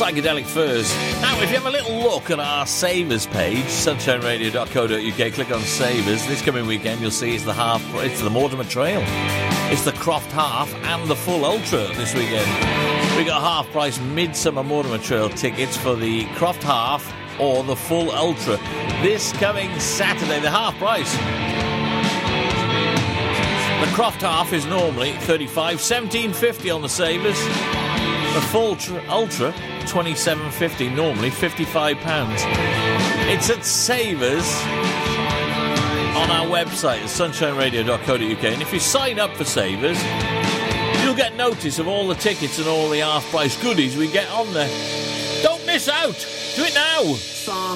Psychedelic Furs. Now, if you have a little look at our Savers page, sunshineradio.co.uk, click on Savers. This coming weekend, you'll see it's the Mortimer Trail. It's the Croft Half and the Full Ultra this weekend. We got half-price Midsummer Mortimer Trail tickets for the Croft Half or the Full Ultra this coming Saturday. The half price. The Croft Half is normally $35, $17.50 on the Savers. The Full Ultra, $27.50, normally £55. It's at Savers on our website, sunshineradio.co.uk. And if you sign up for Savers, you'll get notice of all the tickets and all the half-price goodies we get on there. Don't miss out! Do it now!